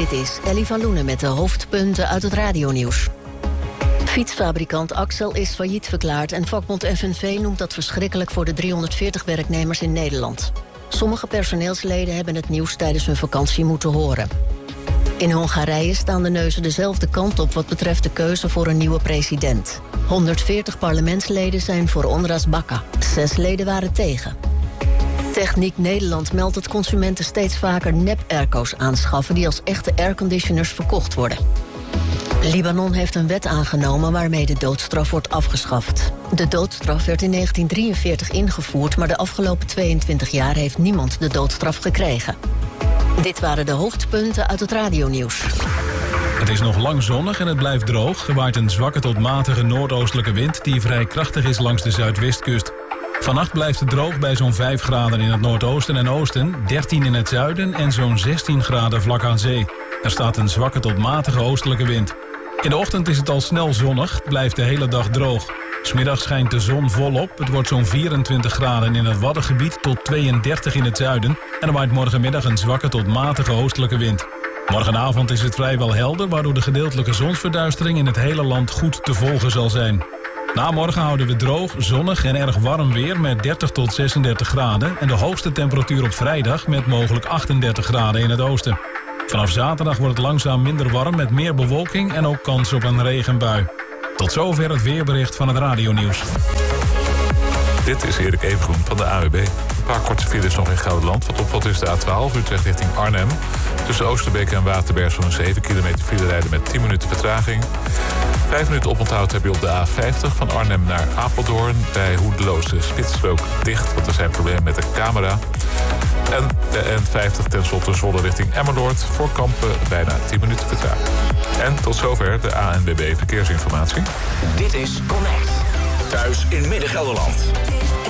Dit is Ellie van Loenen met de hoofdpunten uit het radionieuws. Fietsfabrikant Axel is failliet verklaard en vakbond FNV noemt dat verschrikkelijk voor de 340 werknemers in Nederland. Sommige personeelsleden hebben het nieuws tijdens hun vakantie moeten horen. In Hongarije staan de neuzen dezelfde kant op wat betreft de keuze voor een nieuwe president. 140 parlementsleden zijn voor Ondras Baka. 6 leden waren tegen. Techniek Nederland meldt dat consumenten steeds vaker nep-airco's aanschaffen die als echte airconditioners verkocht worden. Libanon heeft een wet aangenomen waarmee de doodstraf wordt afgeschaft. De doodstraf werd in 1943 ingevoerd, maar de afgelopen 22 jaar heeft niemand de doodstraf gekregen. Dit waren de hoofdpunten uit het radionieuws. Het is nog lang zonnig en het blijft droog. Er waait een zwakke tot matige noordoostelijke wind die vrij krachtig is langs de zuidwestkust. Vannacht blijft het droog bij zo'n 5 graden in het noordoosten en oosten, 13 in het zuiden en zo'n 16 graden vlak aan zee. Er staat een zwakke tot matige oostelijke wind. In de ochtend is het al snel zonnig, het blijft de hele dag droog. 'S Middags schijnt de zon volop, het wordt zo'n 24 graden in het Waddengebied tot 32 in het zuiden. En er waait morgenmiddag een zwakke tot matige oostelijke wind. Morgenavond is het vrijwel helder, waardoor de gedeeltelijke zonsverduistering in het hele land goed te volgen zal zijn. Na morgen houden we droog, zonnig en erg warm weer met 30 tot 36 graden... en de hoogste temperatuur op vrijdag met mogelijk 38 graden in het oosten. Vanaf zaterdag wordt het langzaam minder warm met meer bewolking en ook kans op een regenbui. Tot zover het weerbericht van het radionieuws. Dit is Erik Evengroen van de AWB. Een paar korte files nog in Gelderland. Wat opvalt is de A12 Utrecht richting Arnhem. Tussen Oosterbeek en Waterberg zo'n 7 kilometer file rijden met 10 minuten vertraging. 5 minuten oponthoud heb je op de A50 van Arnhem naar Apeldoorn. Bij Hoendeloos de spitsstrook dicht, want er zijn problemen met de camera. En de N50 tenslotte Zwolle richting Emmeloord. Voor Kampen bijna 10 minuten vertraging. En tot zover de ANWB Verkeersinformatie. Dit is Connect. Thuis in Midden-Gelderland.